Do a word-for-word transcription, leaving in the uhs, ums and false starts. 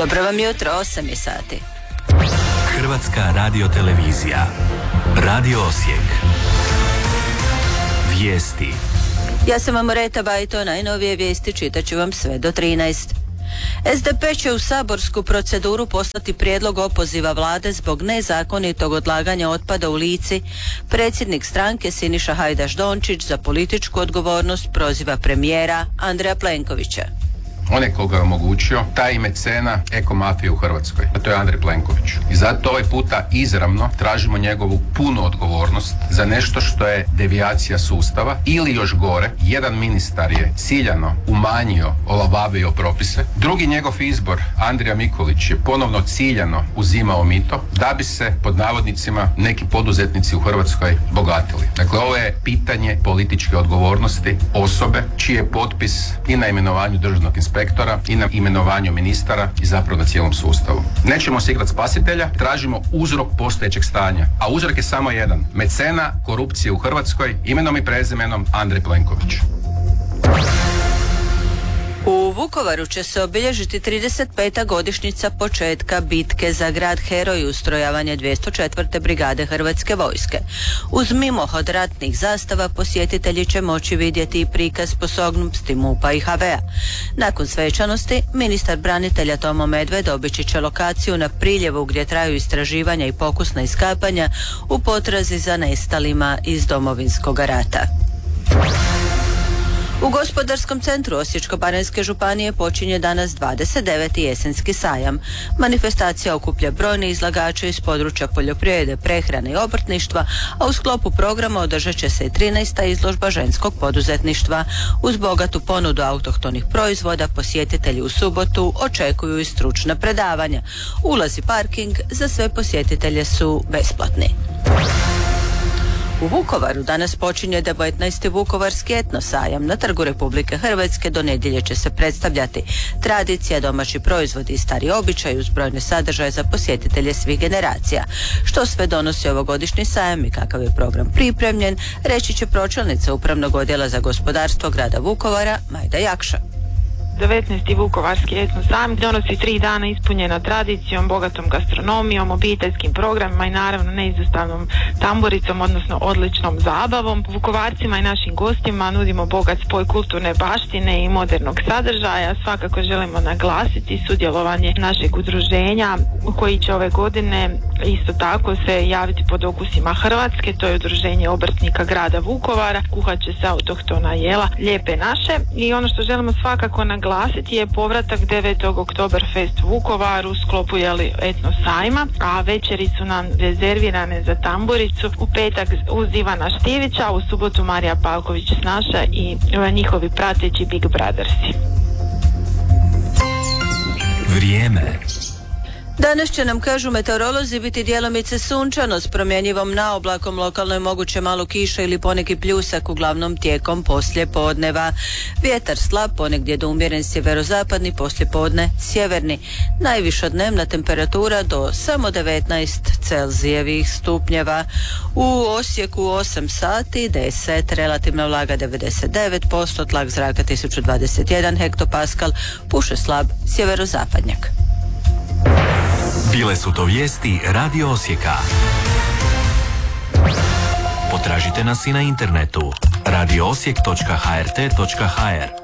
Dobro vam jutro, osam je sati. Hrvatska radiotelevizija. Radio Osijek. Vijesti. Ja sam Amoreta Bajto, najnovije vijesti čitat ću vam sve do trinaest. es de pe će u saborsku proceduru poslati prijedlog opoziva vlade zbog nezakonitog odlaganja otpada u Lici. Predsjednik stranke Siniša Hajdaš Dončić za političku odgovornost proziva premijera Andreja Plenkovića. Onaj koga je omogućio, taj mecena ekomafije u Hrvatskoj, a to je Andrej Plenković. I zato ovaj puta izravno tražimo njegovu punu odgovornost za nešto što je devijacija sustava ili još gore, jedan ministar je ciljano umanjio, olabavio propise, drugi njegov izbor, Andrija Mikulić, je ponovno ciljano uzimao mito da bi se, pod navodnicima, neki poduzetnici u Hrvatskoj bogatili. Dakle, ovo je pitanje političke odgovornosti osobe čiji je potpis i na imenovanju državnog inspektora i na imenovanju ministara i zapravo na cijelom sustavu. Nećemo se igrati spasitelja, tražimo uzrok postojećeg stanja. A uzrok je samo jedan. Mecena korupcije u Hrvatskoj, imenom i prezimenom Andrej Plenković. U Vukovaru će se obilježiti trideset peta godišnjica početka bitke za grad heroj i ustrojavanje dvjesto četvrte brigade Hrvatske vojske. Uz mimohod ratnih zastava posjetitelji će moći vidjeti i prikaz posognutosti MUP-a i ha ve a. Nakon svečanosti, ministar branitelja Tomo Medved obići će lokaciju na Priljevu gdje traju istraživanja i pokusna iskapanja u potrazi za nestalima iz Domovinskog rata. U Gospodarskom centru Osječko-baranjske županije počinje danas dvadeset deveti jesenski sajam. Manifestacija okuplja brojne izlagače iz područja poljoprivrede, prehrane i obrtništva, a u sklopu programa održat će se i trinaesta izložba ženskog poduzetništva. Uz bogatu ponudu autohtonih proizvoda posjetitelji u subotu očekuju i stručna predavanja. Ulaz i parking za sve posjetitelje su besplatni. U Vukovaru danas počinje devetnaesti Vukovarski etnosajam. Na Trgu Republike Hrvatske do nedjelje će se predstavljati tradicija, domaći proizvodi i stari običaj uz brojne sadržaje za posjetitelje svih generacija. Što sve donosi ovogodišnji sajam i kakav je program pripremljen, reći će pročelnica Upravnog odjela za gospodarstvo grada Vukovara Majda Jakša. devetnaesti Vukovarski etnosajam donosi tri dana ispunjena tradicijom, bogatom gastronomijom, obiteljskim programima i naravno neizostavnom tamburicom, odnosno odličnom zabavom. Vukovarcima i našim gostima nudimo bogat spoj kulturne baštine i modernog sadržaja. Svakako želimo naglasiti sudjelovanje našeg udruženja koji će ove godine isto tako se javiti pod okusima Hrvatske. To je udruženje obrtnika grada Vukovara. Kuhat će se autohtona jela Lijepe naše. I ono što želimo svakako naglasiti je povratak devetog Oktoberfest u Vukovaru u sklopu jeli etno sajma, a večeri su nam rezervirane za tamburicu u petak uz Ivana Štivića, u subotu Marija Palković Snaša i njihovi prateći Big Brothersi. Vrijeme. Danas će nam, kažu meteorolozi, biti djelomice sunčano s promjenjivom naoblakom, lokalno je moguće malo kiša ili poneki pljusak, uglavnom tijekom poslije podneva. Vjetar slab, ponegdje do umjeren sjeverozapadni, poslije podne sjeverni. Najviša dnevna temperatura do samo devetnaest Celzijevih stupnjeva. U Osijeku osam sati, deset, relativna vlaga devedeset devet posto, tlak zraka tisuću dvadeset jedan hektopaskal, puše slab sjeverozapadnjak. Bile su to vijesti Radio Osijeka. Potražite nas i na internetu radio osijek točka h r t točka h r.